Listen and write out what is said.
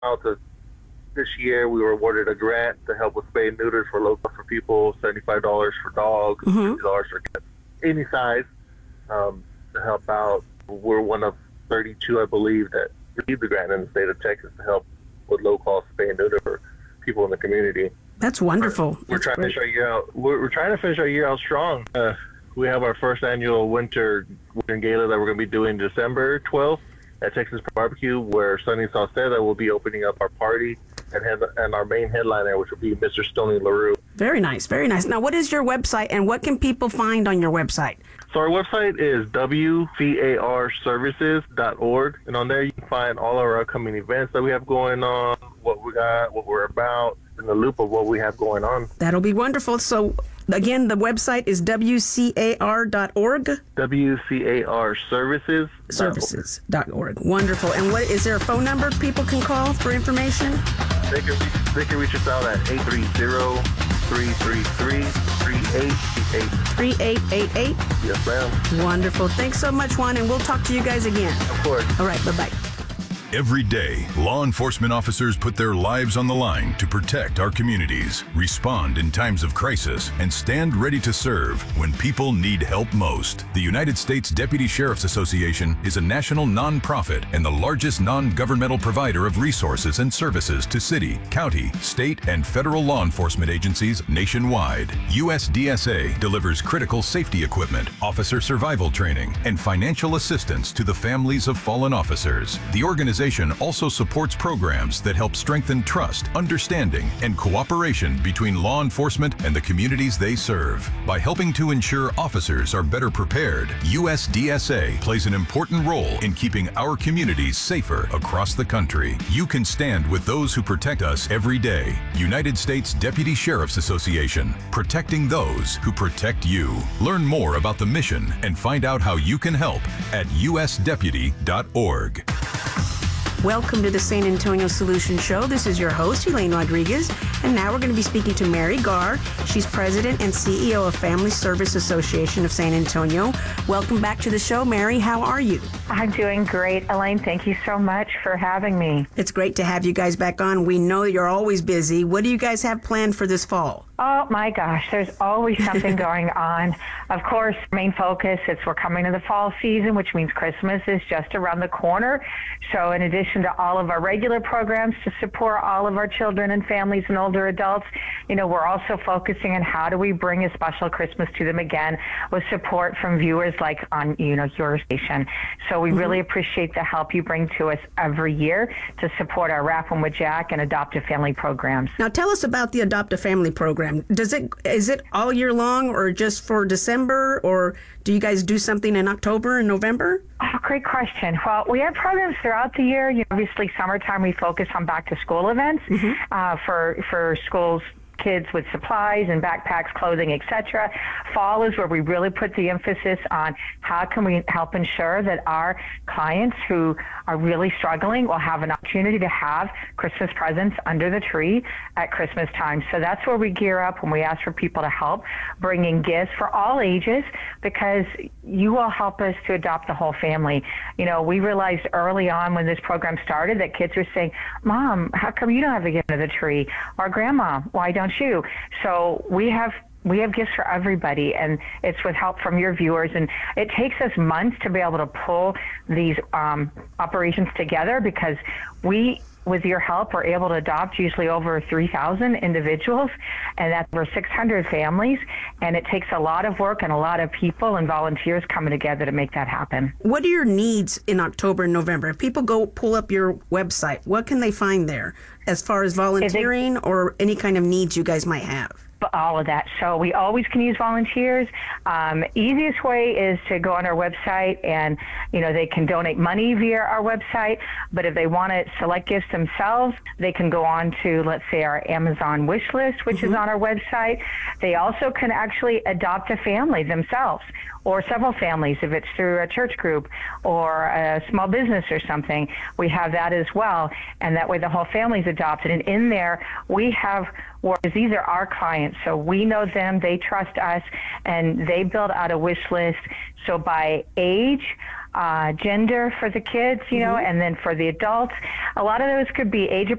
out to this year, we were awarded a grant to help with spay and neuters for local for people, $75 for dogs, $50 for cats, any size, to help out. We're one of 32, I believe, that received the grant in the state of Texas to help with low-cost spay and neuter for people in the community. That's wonderful. We're trying to finish our year out. We're trying to finish our year out strong. We have our first annual winter gala that we're going to be doing December 12th at Texas Barbecue, where Sonny Sauceda will be opening up our party and our main headliner, which will be Mr. Stoney LaRue. Very nice, very nice. Now, what is your website, and what can people find on your website? So our website is wcarservices.org, and on there you can find all our upcoming events that we have going on, what we got, what we're about, in the loop of what we have going on. That'll be wonderful. So, again, the website is wcar.org? wcarservices.org. Wonderful. And what is there a phone number people can call for information? They can reach us out at 830-333-3888. 3888? Yes, ma'am. Wonderful. Thanks so much, Juan, and we'll talk to you guys again. Of course. All right, bye-bye. Every day, law enforcement officers put their lives on the line to protect our communities, respond in times of crisis, and stand ready to serve when people need help most. The United States Deputy Sheriff's Association is a national nonprofit and the largest non-governmental provider of resources and services to city, county, state, and federal law enforcement agencies nationwide. USDSA delivers critical safety equipment, officer survival training, and financial assistance to the families of fallen officers. The organization also supports programs that help strengthen trust, understanding, and cooperation between law enforcement and the communities they serve. By helping to ensure officers are better prepared, USDSA plays an important role in keeping our communities safer across the country. You can stand with those who protect us every day. United States Deputy Sheriff's Association, protecting those who protect you. Learn more about the mission and find out how you can help at usdeputy.org. Welcome to the San Antonio Solution Show. This is your host, Elaine Rodriguez, and now we're going to be speaking to Mary Garr. She's president and CEO of Family Service Association of San Antonio. Welcome back to the show, Mary. How are you? I'm doing great, Elaine. Thank you so much for having me. It's great to have you guys back on. We know you're always busy. What do you guys have planned for this fall? Oh, my gosh, there's always something going on. Of course, main focus is we're coming to the fall season, which means Christmas is just around the corner. So in addition to all of our regular programs to support all of our children and families and older adults, we're also focusing on how do we bring a special Christmas to them again with support from viewers like on, your station. So we really appreciate the help you bring to us every year to support our Rappin' with Jack and Adopt-A Family programs. Now tell us about the Adopt-A Family program. Is it all year long or just for December, or do you guys do something in October and November? Oh, great question. Well, we have programs throughout the year. Obviously, summertime we focus on back-to-school events for schools, kids with supplies and backpacks, clothing, etc. Fall is where we really put the emphasis on how can we help ensure that our clients who are really struggling will have an opportunity to have Christmas presents under the tree at Christmas time. So that's where we gear up when we ask for people to help, bringing gifts for all ages, because you will help us to adopt the whole family. We realized early on when this program started that kids were saying, Mom, how come you don't have a gift under the tree? Or Grandma, why don't you? So we have gifts for everybody, and it's with help from your viewers. And it takes us months to be able to pull these operations together, because we, with your help, we're able to adopt usually over 3,000 individuals, and that's over 600 families. And it takes a lot of work and a lot of people and volunteers coming together to make that happen. What are your needs in October and November? If people go pull up your website, what can they find there as far as volunteering or any kind of needs you guys might have? All of that. So we always can use volunteers. Easiest way is to go on our website and, they can donate money via our website. But if they want to select gifts themselves, they can go on to, let's say, our Amazon wish list, which is on our website. They also can actually adopt a family themselves, or several families if it's through a church group or a small business or something. We have that as well. And that way the whole family's adopted. And in there, we have, these are our clients, so we know them, they trust us, and they build out a wish list. So by age, gender for the kids, and then for the adults, a lot of those could be age